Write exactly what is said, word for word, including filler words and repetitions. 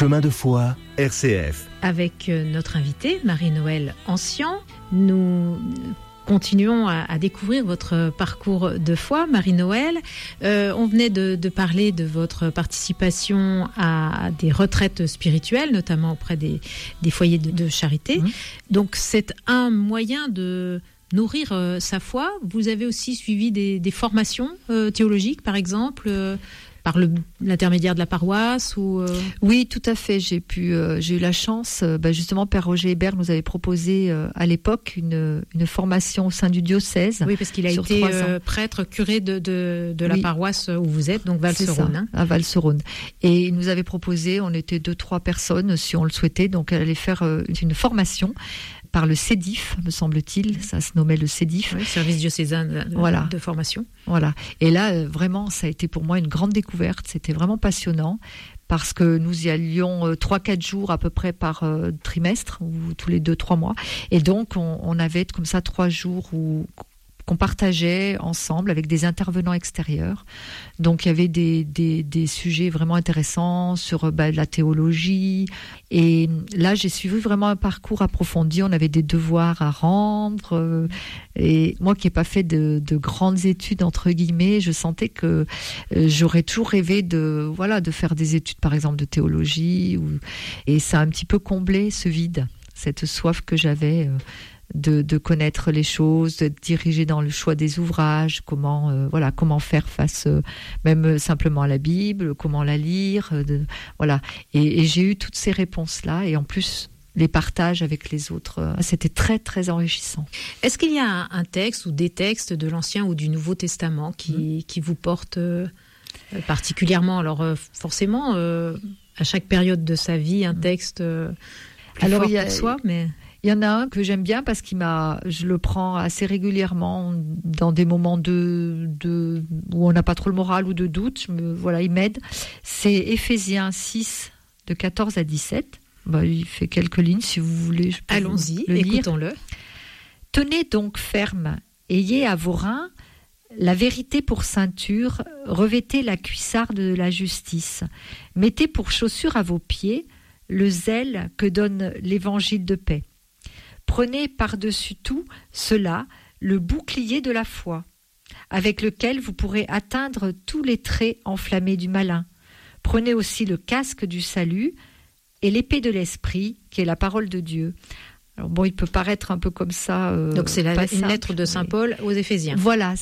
Chemin de foi, R C F. Avec notre invitée, Marie-Noëlle Ancien, nous continuons à, à découvrir votre parcours de foi, Marie-Noëlle. Euh, on venait de, de parler de votre participation à des retraites spirituelles, notamment auprès des, des foyers de, de charité. Mmh. Donc c'est un moyen de nourrir euh, sa foi. Vous avez aussi suivi des, des formations euh, théologiques, par exemple euh, par le, l'intermédiaire de la paroisse ou euh... Oui, tout à fait. J'ai pu, euh, j'ai eu la chance. Euh, bah justement, Père Roger Hébert nous avait proposé euh, à l'époque une, une formation au sein du diocèse. Oui, parce qu'il a été euh, prêtre, curé de, de, de la oui. paroisse où vous êtes, donc Val-Serône. Hein. À Val-Serône. Et il nous avait proposé, on était deux, trois personnes, si on le souhaitait, donc elle allait faire euh, une formation par le CEDIF, me semble-t-il, ça se nommait le CEDIF. Oui, service diocésain de, de, voilà. de formation. Voilà. Et là, euh, vraiment, ça a été pour moi une grande découverte. C'était vraiment passionnant parce que nous y allions euh, trois, quatre jours à peu près par euh, trimestre ou tous les deux, trois mois. Et donc, on, on avait comme ça trois jours où qu'on partageait ensemble avec des intervenants extérieurs. Donc il y avait des, des, des sujets vraiment intéressants sur bah, la théologie. Et là, j'ai suivi vraiment un parcours approfondi. On avait des devoirs à rendre. Euh, et moi qui n'ai pas fait de, de grandes études, entre guillemets, je sentais que euh, j'aurais toujours rêvé de, voilà, de faire des études, par exemple, de théologie. Ou, et ça a un petit peu comblé ce vide, cette soif que j'avais euh, De, de connaître les choses, de diriger dans le choix des ouvrages, comment euh, voilà comment faire face euh, même simplement à la Bible, comment la lire, euh, de, voilà. Et, et j'ai eu toutes ces réponses là, et en plus les partages avec les autres, euh, c'était très très enrichissant. Est-ce qu'il y a un, un texte ou des textes de l'Ancien ou du Nouveau Testament qui mmh. qui vous portent euh, particulièrement? Alors euh, forcément, euh, à chaque période de sa vie, un texte euh, plus Alors, fort y a, pour soi, mais il y en a un que j'aime bien parce qu'il m'a, je le prends assez régulièrement dans des moments de, de où on n'a pas trop le moral ou de doute. Je me, voilà, il m'aide. C'est Éphésiens six de quatorze à dix-sept. Bah, il fait quelques lignes si vous voulez. Je peux Allons-y, le écoutons-le. Lire. Tenez donc ferme, ayez à vos reins la vérité pour ceinture, revêtez la cuissarde de la justice, mettez pour chaussure à vos pieds le zèle que donne l'évangile de paix. Prenez par-dessus tout cela le bouclier de la foi, avec lequel vous pourrez atteindre tous les traits enflammés du malin. Prenez aussi le casque du salut et l'épée de l'esprit, qui est la parole de Dieu. Alors bon, il peut paraître un peu comme ça. Euh, Donc c'est la, une simple, lettre de Saint Paul aux Éphésiens. Voilà.